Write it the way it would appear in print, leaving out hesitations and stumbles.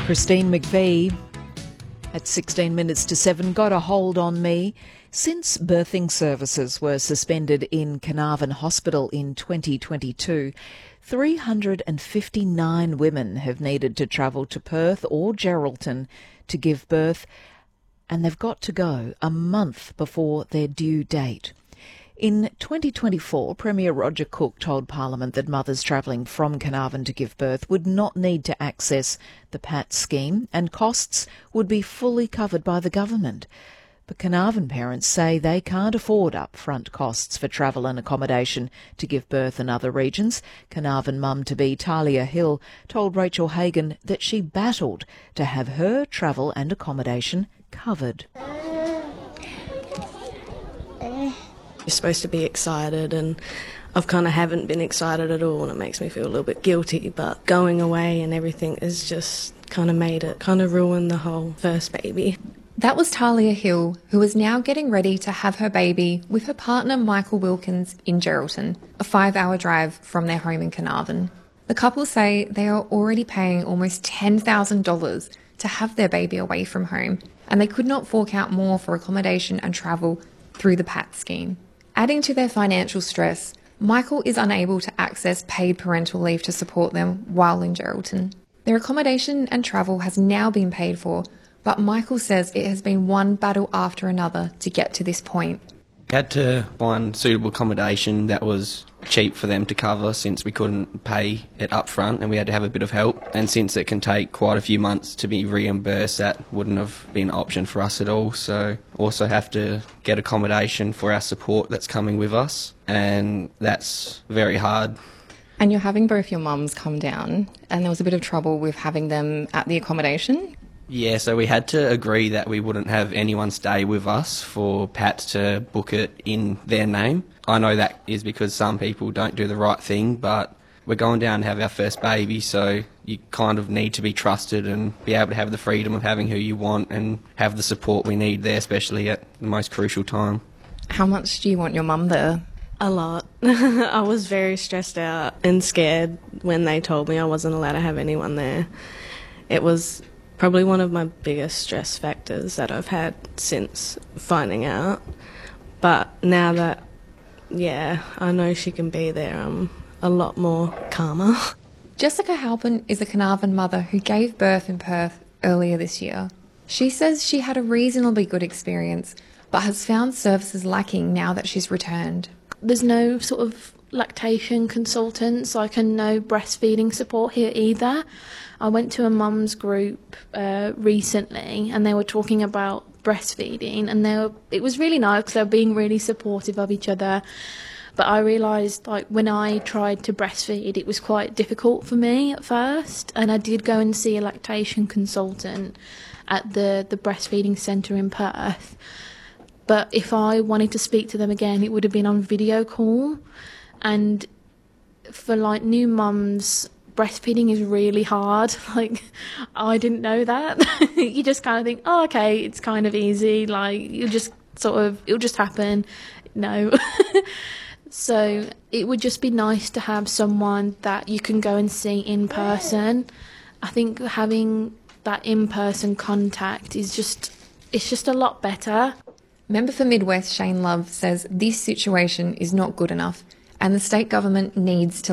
Christine McVie at 16 minutes to 7 got a hold on me. Since birthing services were suspended in Carnarvon Hospital in 2022, 359 women have needed to travel to Perth or Geraldton to give birth, and they've got to go a month before their due date. In 2024, Premier Roger Cook told Parliament that mothers travelling from Carnarvon to give birth would not need to access the PAT scheme and costs would be fully covered by the government. But Carnarvon parents say they can't afford upfront costs for travel and accommodation to give birth in other regions. Carnarvon mum-to-be Talia Hill told Rachel Hagan that she battled to have her travel and accommodation covered. You're supposed to be excited, and I've kind of haven't been excited at all, and it makes me feel a little bit guilty, but going away and everything has just kind of ruined the whole first baby. That was Talia Hill, who is now getting ready to have her baby with her partner Michael Wilkins in Geraldton, a 5-hour drive from their home in Carnarvon. The couple say they are already paying almost $10,000 to have their baby away from home, and they could not fork out more for accommodation and travel through the PAT scheme. Adding to their financial stress, Michael is unable to access paid parental leave to support them while in Geraldton. Their accommodation and travel has now been paid for, but Michael says it has been one battle after another to get to this point. We had to find suitable accommodation that was cheap for them to cover since we couldn't pay it up front and we had to have a bit of help. And since it can take quite a few months to be reimbursed, that wouldn't have been an option for us at all. So also have to get accommodation for our support that's coming with us, and that's very hard. And you're having both your mums come down, and there was a bit of trouble with having them at the accommodation. Yeah, so we had to agree that we wouldn't have anyone stay with us for Pat to book it in their name. I know that is because some people don't do the right thing, but we're going down to have our first baby, so you kind of need to be trusted and be able to have the freedom of having who you want and have the support we need there, especially at the most crucial time. How much do you want your mum there? A lot. I was very stressed out and scared when they told me I wasn't allowed to have anyone there. It was probably one of my biggest stress factors that I've had since finding out. But now that, I know she can be there, I'm a lot more calmer. Jessica Halpin is a Carnarvon mother who gave birth in Perth earlier this year. She says she had a reasonably good experience, but has found services lacking now that she's returned. There's no sort of lactation consultants, like, and no breastfeeding support here either. I went to a mum's group recently, and they were talking about breastfeeding, and it was really nice because they were being really supportive of each other. But I realised, like, when I tried to breastfeed, it was quite difficult for me at first, and I did go and see a lactation consultant at the breastfeeding centre in Perth. But if I wanted to speak to them again, it would have been on video call. And for, like, new mums, breastfeeding is really hard. Like, I didn't know that. You just kind of think, oh, okay, it's kind of easy. Like, it'll just happen. No. So it would just be nice to have someone that you can go and see in person. I think having that in-person contact is just a lot better. Member for Midwest Shane Love says this situation is not good enough and the state government needs to